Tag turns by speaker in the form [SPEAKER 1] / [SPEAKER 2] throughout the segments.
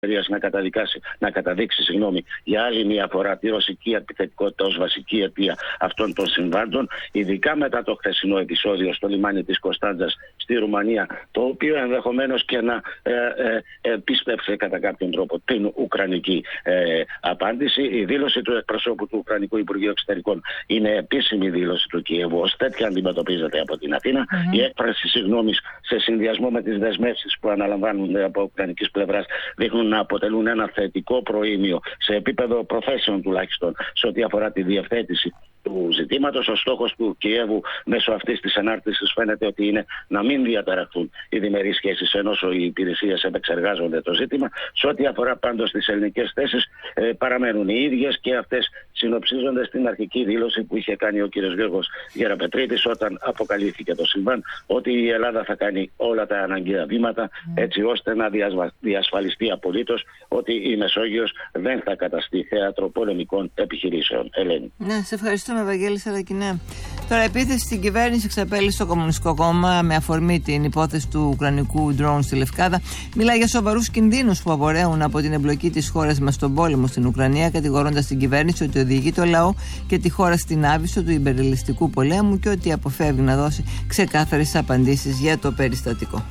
[SPEAKER 1] να καταδείξει για άλλη μια φορά τη ρωσική επιθετικότητα ως βασική αιτία αυτών των συμβάντων, ειδικά μετά το χθεσινό επεισόδιο στο λιμάνι της Κωνσταντζας στη Ρουμανία, το οποίο ενδεχομένως και να πίστεψε κατά κάποιον τρόπο την ουκρανική απάντηση. Η δήλωση του εκπροσώπου του Ουκρανικού Υπουργείου Εξωτερικών είναι επίσημη δήλωση του Κιέβου, ως τέτοια αντιμετωπίζεται από την Αθήνα. Η έκφραση συγγνώμης σε συνδυασμό με τις δεσμεύσεις που αναλαμβάνουν από ουκρανικής πλευράς δείχνουν να αποτελούν ένα θετικό προήμιο σε επίπεδο προθέσεων τουλάχιστον σε ό,τι αφορά τη διευθέτηση του ζητήματος. Ο στόχος του Κιέβου μέσω αυτής της ανάρτησης φαίνεται ότι είναι να μην διαταραχθούν οι διμερείς σχέσεις ενώ οι υπηρεσίες επεξεργάζονται το ζήτημα. Σε ό,τι αφορά πάντως τις ελληνικές θέσεις, παραμένουν οι ίδιες και αυτές συνοψίζονται στην αρχική δήλωση που είχε κάνει ο κ. Γιώργος Γεραπετρίτης όταν αποκαλύφθηκε το συμβάν, ότι η Ελλάδα θα κάνει όλα τα αναγκαία βήματα έτσι ώστε να διασφαλιστεί απολύτως ότι η Μεσόγειος δεν θα καταστεί θέατρο πολεμικών επιχειρήσεων. Ελένη.
[SPEAKER 2] Ναι, σε ευχαριστούμε, Βαγγέλη Σαρακινέ. Τώρα, επίθεση στην κυβέρνηση εξαπέλυσε το Κομμουνιστικό Κόμμα με αφορμή την υπόθεση του ουκρανικού drone στη Λευκάδα. Μιλάει για σοβαρούς κινδύνους που απορρέουν από την εμπλοκή της χώρας μας στον πόλεμο στην Ουκρανία, κατηγορώντας την κυβέρνηση ότι οδηγεί το λαό και τη χώρα στην άβυσσο του υπερελιστικού πολέμου και ότι αποφεύγει να δώσει ξεκάθαρες απαντήσεις για το περιστατικό.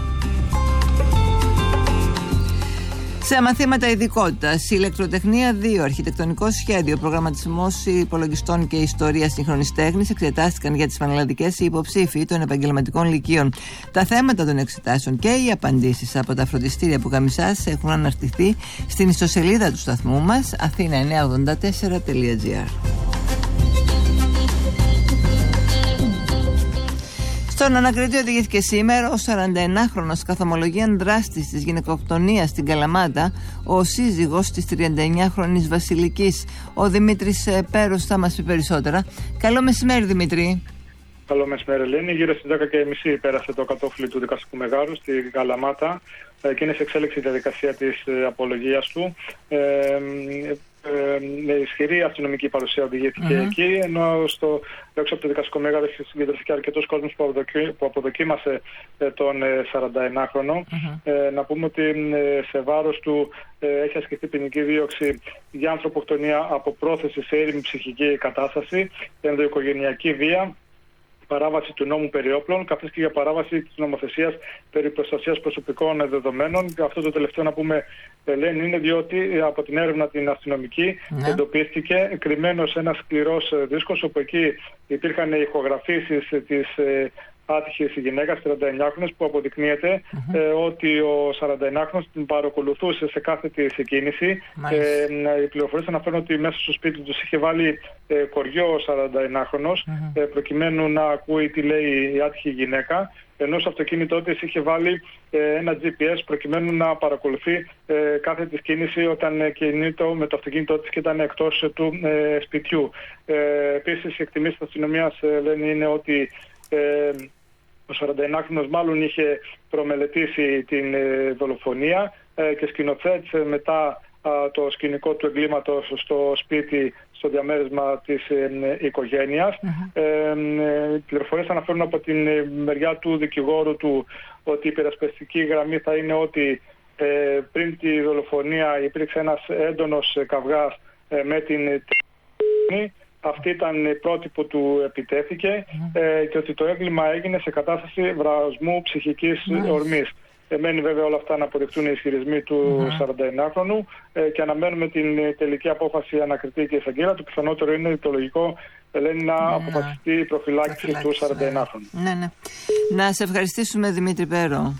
[SPEAKER 2] Σε μαθήματα ειδικότητας, ηλεκτροτεχνία 2, αρχιτεκτονικό σχέδιο, προγραμματισμός υπολογιστών και ιστορία σύγχρονης τέχνης εξετάστηκαν για τις πανελλαδικές υποψήφοι των επαγγελματικών λυκείων. Τα θέματα των εξετάσεων και οι απαντήσεις από τα φροντιστήρια που Καμισάς έχουν αναρτηθεί στην ιστοσελίδα του σταθμού μας athena984.gr. Στον ανακριτή οδηγήθηκε σήμερα ο 41χρονος καθομολογίαν δράστης της γυναικοκτονίας στην Καλαμάτα, ο σύζυγος της 39χρονης Βασιλικής. Ο Δημήτρης Πέρος θα μας πει περισσότερα. Καλό μεσημέρι, Δημήτρη.
[SPEAKER 3] Καλό μεσημέρι, Ελένη. Γύρω στις 10:30 πέρασε το κατόφλι του δικαστικού μεγάρου στην Καλαμάτα και είναι σε εξέλιξη η διαδικασία της απολογίας του. Με ισχυρή αστυνομική παρουσία οδηγήθηκε εκεί, ενώ έξω από το δικαστικό μέγαρο συγκεντρωθήκε αρκετός κόσμος που αποδοκίμασε τον 41χρονο. Να πούμε ότι σε βάρος του έχει ασκηθεί ποινική δίωξη για ανθρωποκτονία από πρόθεση σε έρημη ψυχική κατάσταση, ενδοοικογενειακή βία, παράβαση του νόμου περί όπλων, καθώς και για παράβαση της νομοθεσίας περί προστασίας προσωπικών δεδομένων. Αυτό το τελευταίο να πούμε, Ελένη, είναι διότι από την έρευνα την αστυνομική εντοπίστηκε κρυμμένος ένας σκληρός δίσκος, όπου εκεί υπήρχαν ηχογραφήσεις της άτυχης γυναίκας 39χρονης, που αποδεικνύεται ότι ο 41χρονος την παρακολουθούσε σε κάθε της κίνηση. Οι πληροφορίες αναφέρουν ότι μέσα στο σπίτι τους είχε βάλει κοριό ο 41χρονος προκειμένου να ακούει τι λέει η άτυχη γυναίκα, ενώ στο αυτοκίνητό της είχε βάλει ένα GPS προκειμένου να παρακολουθεί κάθε της κίνηση όταν κινείται με το αυτοκίνητό της και ήταν εκτός του σπιτιού. Επίσης, οι εκτιμήσεις της αστυνομίας λένε είναι ότι ο 41χρονος μάλλον είχε προμελετήσει την δολοφονία και σκηνοθέτησε μετά το σκηνικό του εγκλήματος στο σπίτι, στο διαμέρισμα της οικογένειας. Οι πληροφορίες αναφέρουν από την μεριά του δικηγόρου του ότι η υπερασπιστική γραμμή θα είναι ότι πριν τη δολοφονία υπήρξε ένας έντονος καυγάς με την τέχνη. Αυτή ήταν η πρώτη που του επιτέθηκε και ότι το έγκλημα έγινε σε κατάσταση βρασμού ψυχικής ορμής. Μένει βέβαια όλα αυτά να αποδειχτούν οι ισχυρισμοί του 41χρονου και αναμένουμε την τελική απόφαση ανακριτή και εισαγγέλα. Το πιθανότερο είναι το λογικό, Ελένη, να αποφασιστεί η προφυλάκηση του 41χρονου.
[SPEAKER 2] Ναι. Να σε ευχαριστήσουμε, Δημήτρη Πέρο.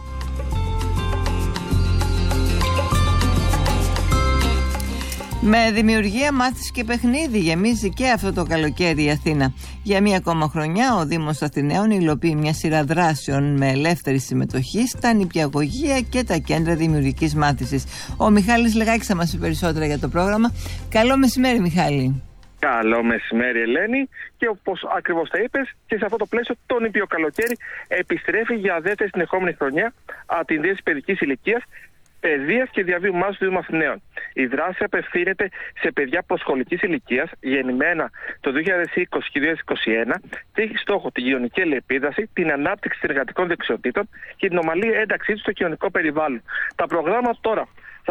[SPEAKER 2] Με δημιουργία, μάθηση και παιχνίδι γεμίζει και αυτό το καλοκαίρι η Αθήνα. Για μία ακόμα χρονιά ο Δήμος Αθηναίων υλοποιεί μια σειρά δράσεων με ελεύθερη συμμετοχή στα νηπιαγωγεία και τα κέντρα δημιουργικής μάθησης. Ο Μιχάλης Λεγάκης θα μας πει περισσότερα για το πρόγραμμα. Καλό μεσημέρι, Μιχάλη.
[SPEAKER 4] Καλό μεσημέρι, Ελένη. Και όπως ακριβώς τα είπες, και σε αυτό το πλαίσιο το νηπιο καλοκαίρι επιστρέφει για δεύτερη συνεχόμενη χρονιά από την Δίαιση Παιδικής Ηλικίας, Παιδείας και Διαβίου Μάθησης του Δήμου Αθηναίων. Η δράση απευθύνεται σε παιδιά προσχολικής ηλικίας, γεννημένα το 2020 και 2021, και έχει στόχο την κοινωνική αλληλεπίδραση, την ανάπτυξη εργατικών δεξιοτήτων και την ομαλή ένταξή του στο κοινωνικό περιβάλλον. Τα προγράμματα τώρα